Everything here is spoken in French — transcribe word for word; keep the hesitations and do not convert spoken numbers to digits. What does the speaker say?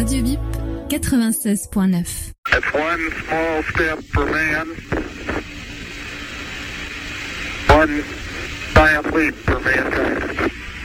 Radio Bip quatre-vingt-seize point neuf. That's one small step for man, one giant leap for mankind.